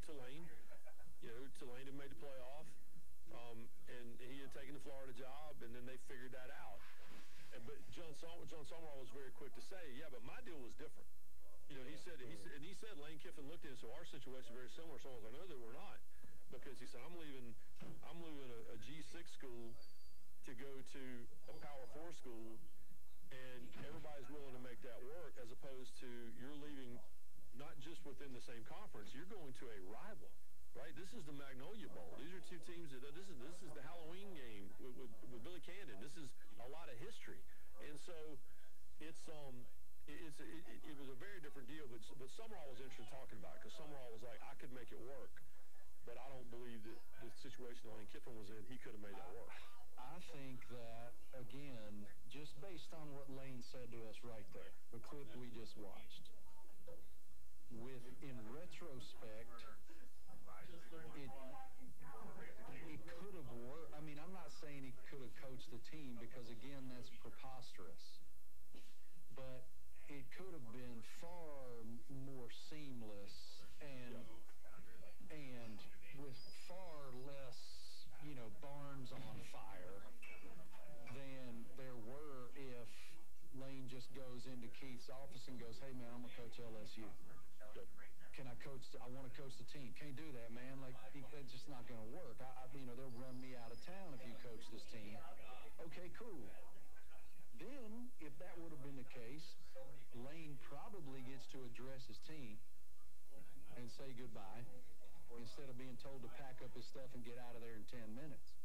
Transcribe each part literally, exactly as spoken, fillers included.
Tulane. You know, Tulane had made the playoff, um, and he had taken the Florida job, and then they figured that out. And, but John Som- John Summerall was very quick to say, yeah, but my deal was different. You know, he said, he said, and he said, Lane Kiffin looked at it, so our situation is very similar. So I was like, no, that we're not, because he said, I'm leaving, I'm leaving a, a G six school to go to a Power Four school, and everybody's willing to make that work, as opposed to you're leaving not just within the same conference, you're going to a rival. Right, this is the Magnolia Bowl. These are two teams that this is this is the Halloween game with, with, with Billy Cannon. This is a lot of history, and so it's um it's it, it, it was a very different deal. But but Summerall was interested in talking about it, because Summerall was like, I could make it work, but I don't believe that the situation Lane Kiffin was in, he could have made that work. I think that, again, just based on what Lane said to us right there, the clip we just watched, with in retrospect, it it could have worked. I mean, I'm not saying he could have coached the team, because, again, that's preposterous. But it could have been far more seamless and and with far less, you know, barns on fire than there were if Lane just goes into Keith's office and goes, hey, man, I'm going to coach L S U. Can I coach? I want to coach the team. Can't do that, man. Like, that's just not going to work. I, I, you know, they'll run me out of town if you coach this team. Okay, cool. Then, if that would have been the case, Lane probably gets to address his team and say goodbye, instead of being told to pack up his stuff and get out of there in ten minutes.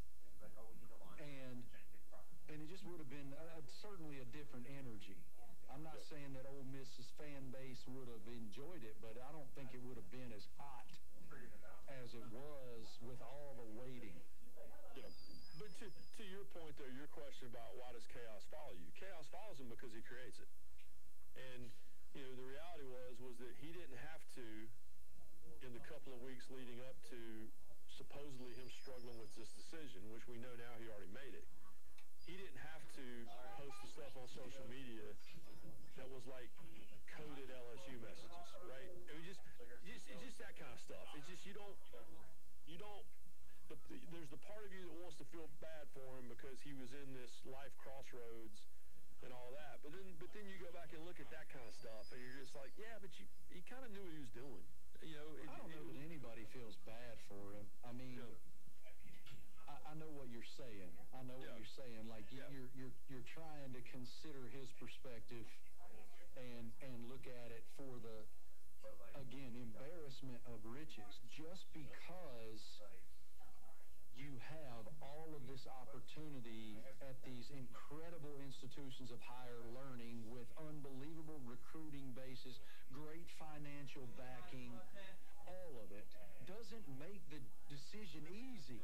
And and it just would have been a, certainly a different energy. I'm not saying that Ole Miss's fan base would have enjoyed it, but I don't think it would have been as hot as it was with all the waiting. Yeah. But to, to your point, though, your question about why does chaos follow you? Chaos follows him because he creates it. And, you know, the reality was, was that he didn't have to, in the couple of weeks leading up to supposedly him struggling with this decision, which we know now he already made it, he didn't have to post the stuff on social media that was like coded L S U messages, right? It was just, just, it's just that kind of stuff. It's just, you don't, you don't, the, the, there's the part of you that wants to feel bad for him because he was in this life crossroads and all that. But then, but then you go back and look at that kind of stuff, and you're just like, yeah, but you, he kind of knew what he was doing. You know, it, I don't know it, that anybody feels bad for him. I mean, you know, I, I know what you're saying. I know yeah. what you're saying. Like, yeah. you're you're you're trying to consider his perspective and and look at it for the, again, embarrassment of riches. Just because you have all of this opportunity at these incredible institutions of higher learning with unbelievable recruiting bases, great financial backing, all of it, doesn't make the decision easy.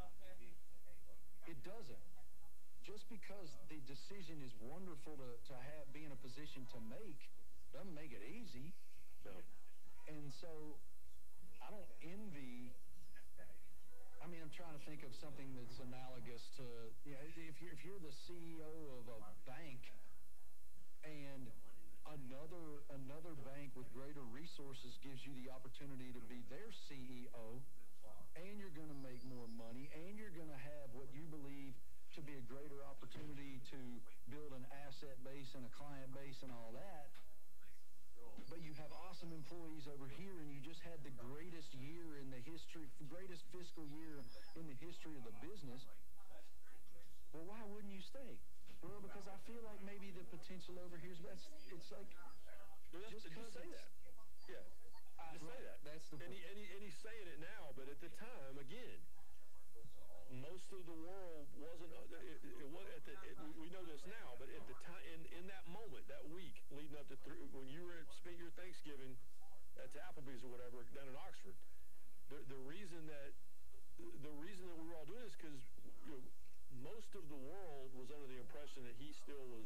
It doesn't. Just because the decision is wonderful to, to have, be in a position to make, doesn't make it easy. No. And so I don't envy... I mean, I'm trying to think of something that's analogous to, you know, if you're, if you're the C E O of a bank and another another bank with greater resources gives you the opportunity to be their C E O, and you're going to make more money, and you're going to have what you believe to be a greater opportunity to build an asset base and a client base and all that, but you have awesome employees over here, and you just had the greatest year in the history, greatest fiscal year in the history of the business. Well, why wouldn't you stay? Well, because I feel like maybe the potential over here is best. It's like, just, just say that. Yeah, I, just say that. That's the. And, he, and, he, and he's saying it now, but at the time, again, most of the world wasn't. It, it, it, at the, it, we know this now, but at the time, in, in that moment, that week leading up to th- when you were at, spent your Thanksgiving at Applebee's or whatever down in Oxford, the the reason that the reason that we were all doing this because you know, most of the world was under the impression that he still was